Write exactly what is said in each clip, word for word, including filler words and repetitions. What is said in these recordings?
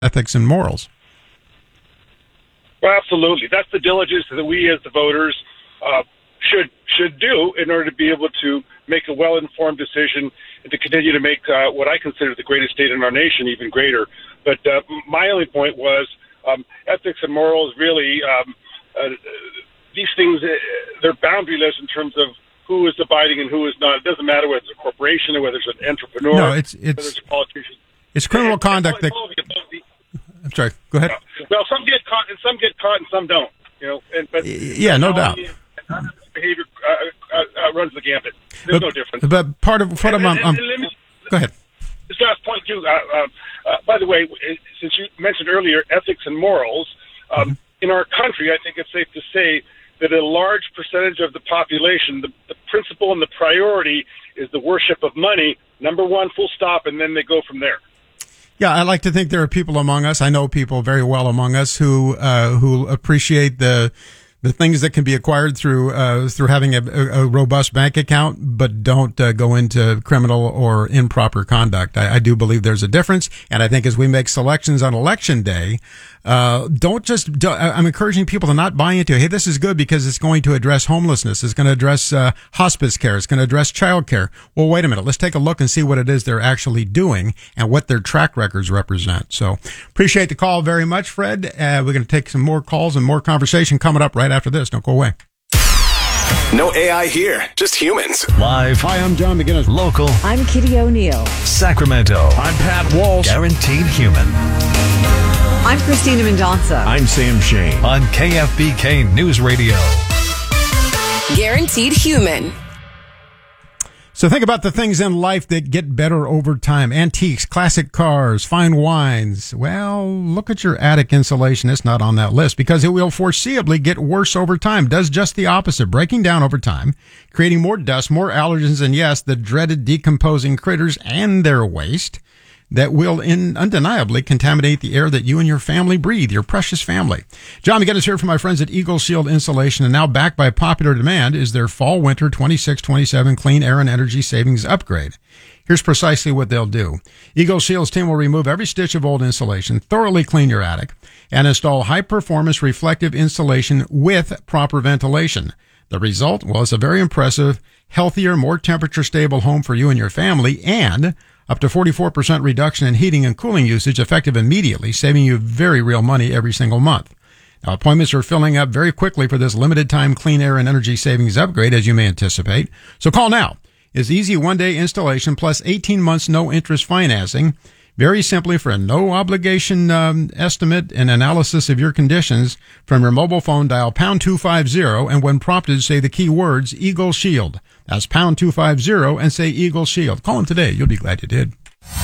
ethics and morals. Well, absolutely. That's the diligence that we as the voters uh, should should do in order to be able to make a well-informed decision and to continue to make uh, what I consider the greatest state in our nation even greater. But uh, my only point was um, ethics and morals really, um, uh, these things, uh, they're boundaryless in terms of who is abiding and who is not. It doesn't matter whether it's a corporation or whether it's an entrepreneur, no, it's, it's, whether it's a politician. It's criminal and, conduct and that... I'm sorry, go ahead. Well, some get caught and some get caught and some don't. You know, and, but yeah, no doubt. Behavior uh, uh, uh, runs the gambit. There's but, no difference. But part of what I'm, um, um, me, go ahead. This last point too. Uh, uh, uh, by the way, since you mentioned earlier ethics and morals, um, mm-hmm. in our country, I think it's safe to say that a large percentage of the population, the, the principle and the priority is the worship of money. Number one, full stop, and then they go from there. Yeah, I like to think there are people among us. I know people very well among us who uh, who appreciate the the things that can be acquired through uh, through having a, a robust bank account, but don't uh, go into criminal or improper conduct. I, I do believe there's a difference, and I think as we make selections on election day, uh, don't just. Don't, I'm encouraging people to not buy into, hey, this is good because it's going to address homelessness, it's going to address uh, hospice care, it's going to address child care. Well, wait a minute, let's take a look and see what it is they're actually doing and what their track records represent. So, appreciate the call very much, Fred. Uh, we're going to take some more calls and more conversation coming up right after this. Don't go away. No A I here, just humans. Live. Hi, I'm John McGinnis. Local. I'm Kitty O'Neill. Sacramento. I'm Pat Walsh. Guaranteed human. I'm Christina Mendonça. I'm Sam Shane. On K F B K News Radio. Guaranteed human. So think about the things in life that get better over time. Antiques, classic cars, fine wines. Well, look at your attic insulation. It's not on that list because it will foreseeably get worse over time. Does just the opposite, breaking down over time, creating more dust, more allergens, and yes, the dreaded decomposing critters and their waste that will in, undeniably contaminate the air that you and your family breathe, your precious family. John McGinnis here from my friends at Eagle Shield Insulation, and now backed by popular demand is their Fall-Winter twenty-six twenty-seven Clean Air and Energy Savings Upgrade. Here's precisely what they'll do. Eagle Shield's team will remove every stitch of old insulation, thoroughly clean your attic, and install high-performance reflective insulation with proper ventilation. The result? Well, it's a very impressive, healthier, more temperature-stable home for you and your family, and up to forty-four percent reduction in heating and cooling usage effective immediately, saving you very real money every single month. Now, appointments are filling up very quickly for this limited-time clean air and energy savings upgrade, as you may anticipate. So call now. It's easy one-day installation plus eighteen months no-interest financing. Very simply, for a no-obligation um, estimate and analysis of your conditions, from your mobile phone, dial pound two fifty, and when prompted, say the key words, Eagle Shield. That's pound two fifty and say Eagle Shield. Call them today. You'll be glad you did.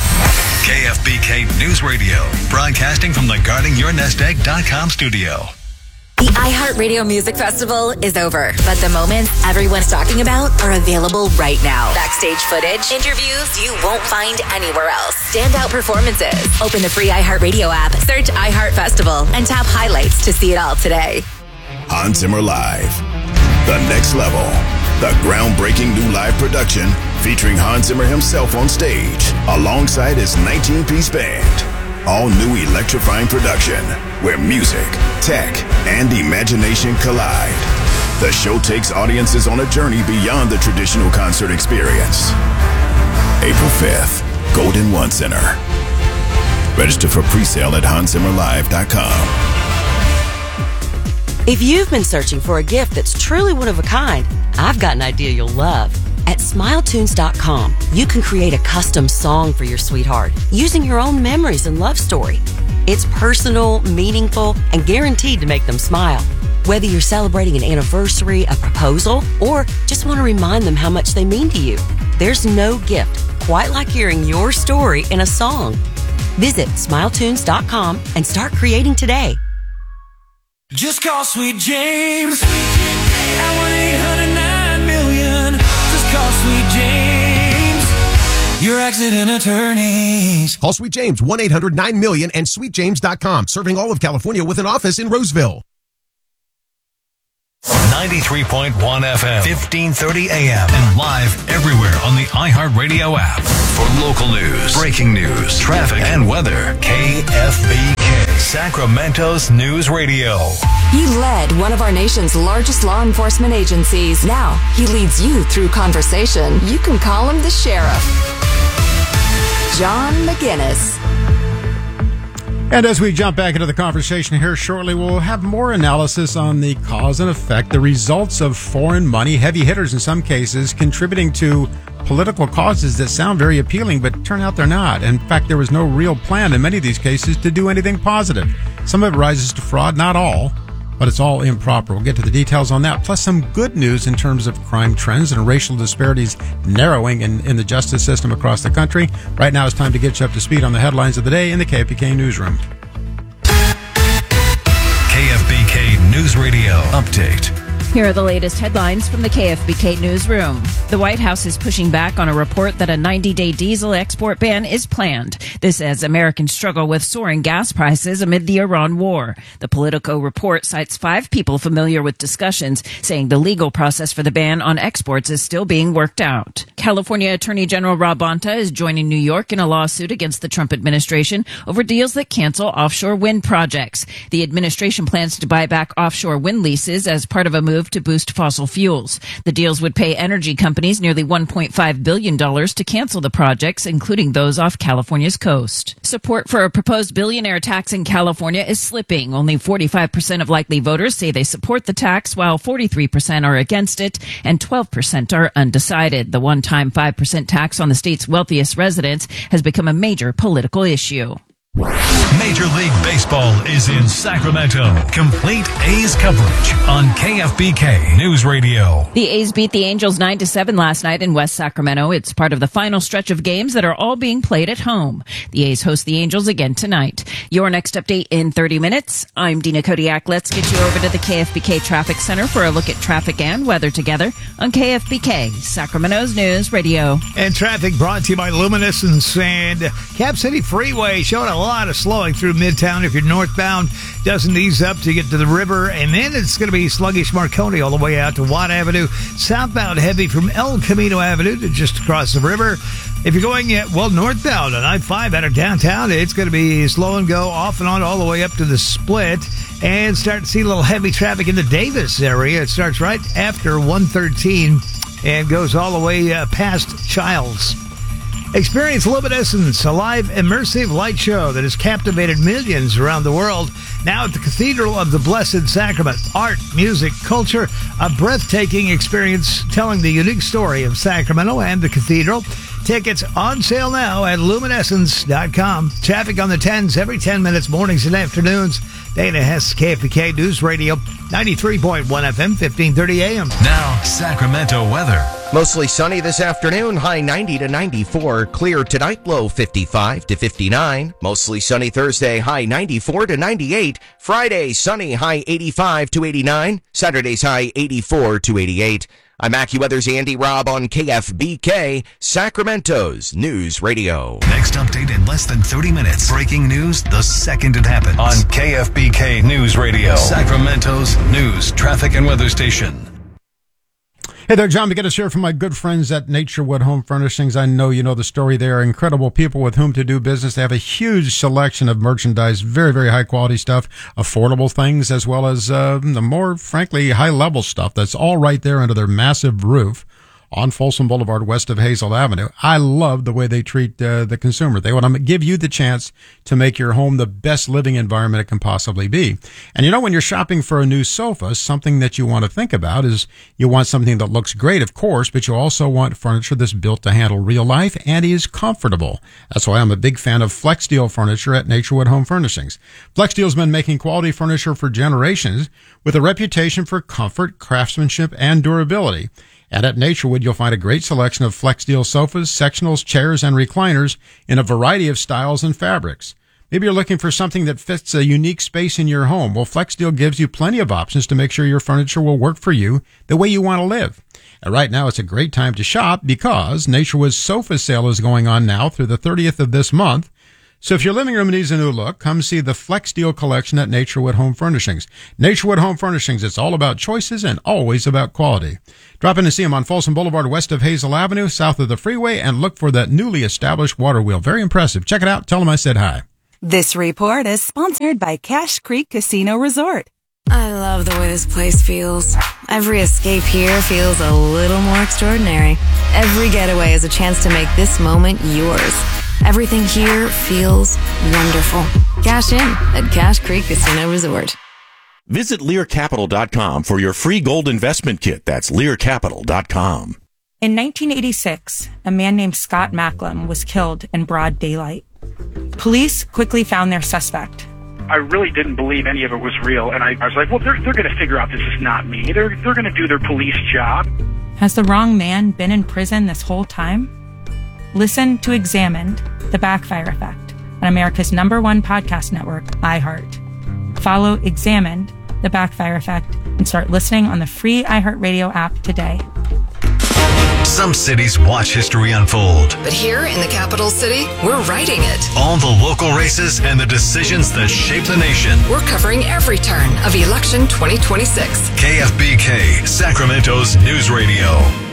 K F B K News Radio, broadcasting from the guarding your nest egg dot com studio. The iHeartRadio Music Festival is over, but the moments everyone's talking about are available right now. Backstage footage, interviews you won't find anywhere else, standout performances. Open the free iHeartRadio app, search iHeart Festival, and tap highlights to see it all today. Hans Zimmer Live, the next level. The groundbreaking new live production featuring Hans Zimmer himself on stage alongside his nineteen-piece band. All new electrifying production where music, tech, and imagination collide. The show takes audiences on a journey beyond the traditional concert experience. April fifth, Golden One Center. Register for pre-sale at hans zimmer live dot com. If you've been searching for a gift that's truly one of a kind, I've got an idea you'll love. At smile tunes dot com, you can create a custom song for your sweetheart using your own memories and love story. It's personal, meaningful, and guaranteed to make them smile. Whether you're celebrating an anniversary, a proposal, or just want to remind them how much they mean to you, there's no gift quite like hearing your story in a song. Visit smile tunes dot com and start creating today. Just call Sweet James at one eight hundred nine million. Just call Sweet James, your accident attorneys. Call Sweet James, one eight hundred nine million and sweet james dot com. Serving all of California with an office in Roseville. ninety-three point one F M, fifteen thirty A M, and live everywhere on the iHeartRadio app. For local news, breaking news, traffic, and weather, K F B K, Sacramento's News Radio. He led one of our nation's largest law enforcement agencies. Now he leads you through conversation. You can call him the sheriff. John McGinnis. And as we jump back into the conversation here shortly, we'll have more analysis on the cause and effect, the results of foreign money, heavy hitters in some cases, contributing to political causes that sound very appealing, but turn out they're not. In fact, there was no real plan in many of these cases to do anything positive. Some of it rises to fraud, not all, but it's all improper. We'll get to the details on that, plus some good news in terms of crime trends and racial disparities narrowing in, in the justice system across the country. Right now, it's time to get you up to speed on the headlines of the day in the K F B K Newsroom. K F B K News Radio Update. Here are the latest headlines from the K F B K Newsroom. The White House is pushing back on a report that a ninety-day diesel export ban is planned. This as Americans struggle with soaring gas prices amid the Iran war. The Politico report cites five people familiar with discussions, saying the legal process for the ban on exports is still being worked out. California Attorney General Rob Bonta is joining New York in a lawsuit against the Trump administration over deals that cancel offshore wind projects. The administration plans to buy back offshore wind leases as part of a move to boost fossil fuels. The deals would pay energy companies nearly one point five billion dollars to cancel the projects, including those off California's coast. Support for a proposed billionaire tax in California is slipping. Only forty-five percent of likely voters say they support the tax, while forty-three percent are against it and twelve percent are undecided. The one-time five percent tax on the state's wealthiest residents has become a major political issue. Major League Baseball is in Sacramento. Complete A's coverage on K F B K News Radio. The A's beat the Angels nine to seven last night in West Sacramento. It's part of the final stretch of games that are all being played at home. The A's host the Angels again tonight. Your next update in thirty minutes. I'm Dina Kodiak. Let's get you over to the K F B K Traffic Center for a look at traffic and weather together on K F B K, Sacramento's News Radio. And traffic brought to you by Luminescence and Cap City Freeway, showing a lot of slowing through Midtown. If you're northbound, doesn't ease up to get to the river, and then it's going to be sluggish Marconi all the way out to Watt Avenue. Southbound heavy from El Camino Avenue to just across the river. If you're going, well, northbound on I five out of downtown, it's going to be slow and go off and on all the way up to the split, and start to see a little heavy traffic in the Davis area. It starts right after one thirteen and goes all the way uh, past Childs. Experience Luminescence, a live immersive light show that has captivated millions around the world. Now at the Cathedral of the Blessed Sacrament. Art, music, culture, a breathtaking experience telling the unique story of Sacramento and the Cathedral. Tickets on sale now at luminescence dot com. Traffic on the tens every ten minutes, mornings and afternoons. Dana Hess, K F B K News Radio, ninety-three point one F M, fifteen thirty A M. Now, Sacramento weather. Mostly sunny this afternoon, high ninety to ninety-four. Clear tonight, low fifty-five to fifty-nine. Mostly sunny Thursday, high ninety-four to ninety-eight. Friday, sunny, high eighty-five to eighty-nine. Saturday's high eighty-four to eighty-eight. I'm AccuWeather's Andy Robb on K F B K, Sacramento's News Radio. Next update in less than thirty minutes. Breaking news the second it happens. On K F B K News Radio, Sacramento's news, traffic, and weather station. Hey there, John McGinnis here from my good friends at Naturewood Home Furnishings. I know you know the story. They are incredible people with whom to do business. They have a huge selection of merchandise, very, very high quality stuff, affordable things, as well as uh, the more, frankly, high level stuff that's all right there under their massive roof on Folsom Boulevard, west of Hazel Avenue. I love the way they treat uh, the consumer. They want to give you the chance to make your home the best living environment it can possibly be. And you know, when you're shopping for a new sofa, something that you want to think about is you want something that looks great, of course, but you also want furniture that's built to handle real life and is comfortable. That's why I'm a big fan of FlexSteel furniture at Naturewood Home Furnishings. FlexSteel's been making quality furniture for generations with a reputation for comfort, craftsmanship, and durability. And at Naturewood, you'll find a great selection of FlexSteel sofas, sectionals, chairs, and recliners in a variety of styles and fabrics. Maybe you're looking for something that fits a unique space in your home. Well, FlexSteel gives you plenty of options to make sure your furniture will work for you the way you want to live. And right now, it's a great time to shop because Naturewood's sofa sale is going on now through the thirtieth of this month. So if your living room needs a new look, come see the Flex Deal collection at Naturewood Home Furnishings. Naturewood Home Furnishings, it's all about choices and always about quality. Drop in and see them on Folsom Boulevard, west of Hazel Avenue, south of the freeway, and look for that newly established water wheel. Very impressive. Check it out. Tell them I said hi. This report is sponsored by Cache Creek Casino Resort. I love the way this place feels. Every escape here feels a little more extraordinary. Every getaway is a chance to make this moment yours. Everything here feels wonderful. Cash in at Cache Creek Casino Resort. Visit Lear Capital dot com for your free gold investment kit. That's Lear Capital dot com. In nineteen eighty-six, a man named Scott Macklem was killed in broad daylight. Police quickly found their suspect. I really didn't believe any of it was real, and I, I was like, well, they're, they're going to figure out this is not me. They're, they're going to do their police job. Has the wrong man been in prison this whole time? Listen to Examined, The Backfire Effect, on America's number one podcast network, iHeart. Follow Examined, The Backfire Effect, and start listening on the free iHeartRadio app today. Some cities watch history unfold. But here in the capital city, we're writing it. All the local races and the decisions that shape the nation. We're covering every turn of election twenty twenty-six. K F B K, Sacramento's news radio.